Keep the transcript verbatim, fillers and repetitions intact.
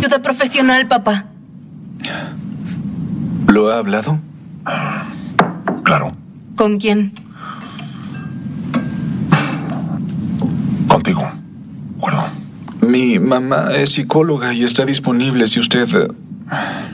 Ayuda profesional, papá. ¿Lo ha hablado? Claro. ¿Con quién? Contigo. Bueno. Mi mamá es psicóloga y está disponible si usted...